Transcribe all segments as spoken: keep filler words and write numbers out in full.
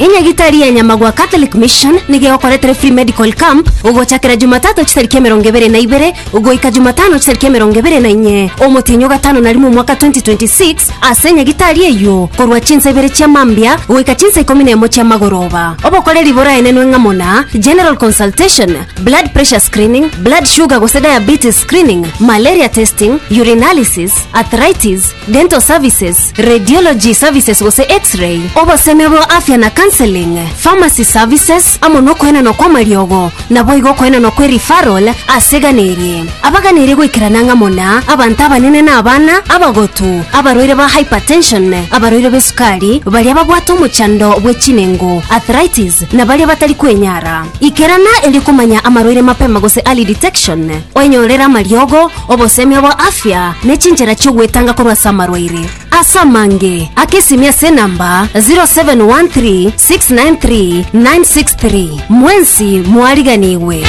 inya gitari ya Nyamagwa Catholic Mission nige okoretere free medical camp ugochakira Jumatatu chitariki mirongo ibiri na ibiri ugoika Jumatano chitariki mirongo ibiri na inye omutinyo gatano na rimwe mwaka twenty twenty-six asenya gitari eyo korwa chinsa ibiri chia mambia ugoika chinsa ikumi na imo chia magoroba obokore ribora enenwe ngamona general consultation, blood pressure screening, blood sugar gose diabetes screening, malaria testing, urinalysis, arthritis, dental services, radiology services gose x-ray obosemebo afya na counseling, pharmacy services amono kwena no kwa mariogo na boigo kwena no kwe referral aseganiri abaganiri gwikirana ngamona abantu abanene na abana abagotu abaroire ba hypertension abaroire besukari bali ababwato muchando bwechinengo arthritis na bali batali kwenyara ikerana ili kumanya amaroire mapema gose early detection onyorera mariogo obosemebo afya nechinjera chugwetanga korwa samarwaire asamange akisimia se namba zero seven one three six nine three nine six three mwensi mwariganiwe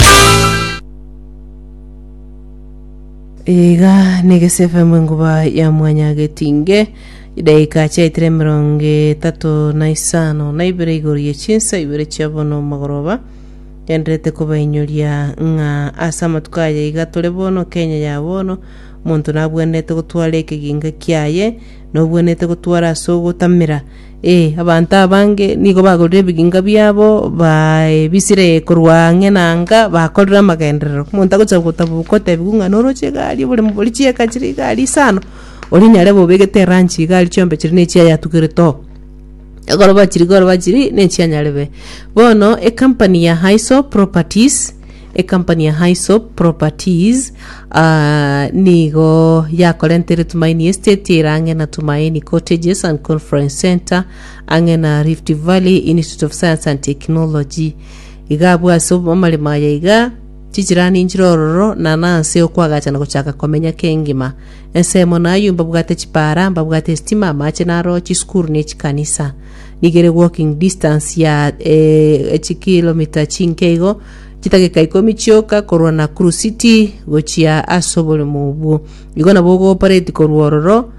iga nigesefe mwenguba ya mwanya getinge idaika cha itire mirongo tatu na isano na ibere igoriye chinsa ibere chabono magoroba yandrete kuba inyoria nga asama tukaya iga tole bono Kenya ya bono muntu nabwenete gutwara ekiginga kyaye no bwenete gutwara sogo tamira eh abantu abange nigo bagorire biginga byabo ba bisire korwa ngenanga bakorera magendero muntu agocha gutabukote bigunga noroche gali buri muri chiye kachiri gali sano olinyare bobegete ranchi gali chombe chirine chiya yatukireto agoroba chiri goroba chiri ne chianyarebe bono e company ya Haiso Properties e company ya Haiso Properties uh, nigo ya kolentere Tumaini Estate irange na Tumaini Cottages and Conference Center ange na Rift Valley Institute of Science and Technology igabu asobo malima ya iga chichirani njirororo na nanse okwagacha na kuchaka komenya kengima ensemo nayo mbabugate chipara mbabugate stima mache naro chiskuru ne chikanisa nigere walking distance ya e, echi kilomita chinkego chitageka ikomi chioka korwa na Kuru City gochia asobole mubu igona bogo operate korwororo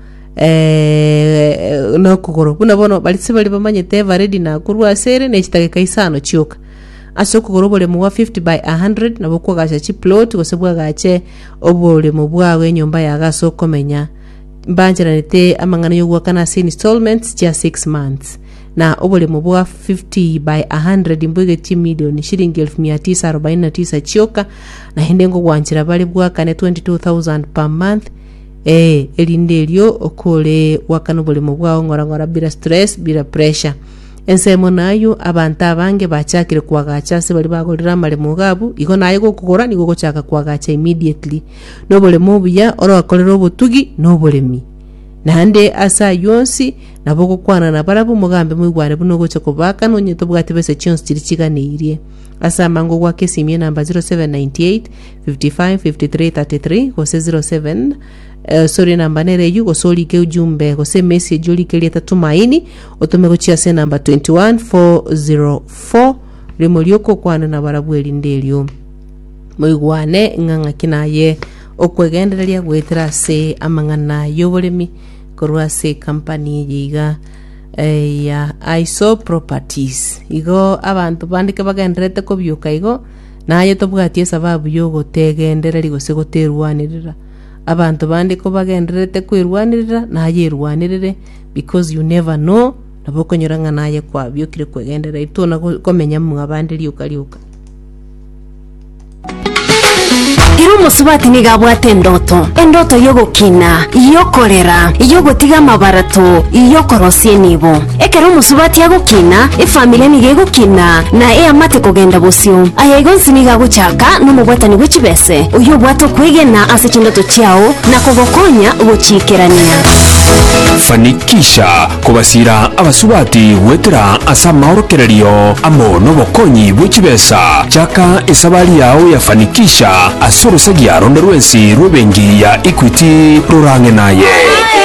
eh no kugoro buna bono balitse bali bamanyete varedi na kurwa sere ne chitageka isano chioka asoko gorobole mu fifty by one hundred na boko gacha chi plot gosebwa gache obole mu bwawe nyumba ya gaso komenya mbanjiranete amangana yo gwakana se installments cha six months na obole mu bwa fifty by one hundred mbwege ti million shilingi elfu mia tisa arobaini na tisa chioka na hendengo gwanjira bali bwakane twenty-two thousand per month eh elindelyo okole wakano bole mu bwa ngora ngora bila stress bila pressure ensemo nayo abantu abange bachakire kwagacha se bali bagorera male mugabu iko nayo gukugora nigo gochaka kwagacha immediately nobole mubuya oro akolera obutugi nobolemi nande asa yonsi naboko kwana na barabu mugambe mwigwane buno gocha kubaka nonyeto bwate bese chance chiri chiganirie asa mango gwa kesimie namba zero seven nine eight five five five three three three go zero seven Uh, sorry namba nere yu go soli ke ujumbe go se message oli ke leta Tumaini otome go chia se namba two one four zero four limolioko kwana na barabu elindelyo moigwane nganga kinaye okwegendereria gwetera se amangana yobolemi korwa se company yiga eh, ya Haiso Properties igo abantu bandike bagenderete ko byuka igo naye tobwatie sababu yo gotegendereri go se goterwanirira abantu bandi ko bagenderete kwirwanirira naye irwanirire because you never know naboko nyoranga naye kwa byukire kwegendera itona komenya mu abandi liuka liuka Iru musubati nigabwate endoto endoto yogokina yokorera yogotiga mabarato yokorosie nibo ekero musubati yagokina efamilia nigegokina na e amate kogenda bosio ayagonsi nigaguchaka numugwatani gwechibese uyo bwato kwegena asechindoto chiao na kogokonya ugochikerania fanikisha kubasira abasubati wetera asa maorokererio amo nobokonyi bwechibesa chaka esabali yao yafanikisha asoro sagia ronde rwensi rwebengi ya Equity rurange naye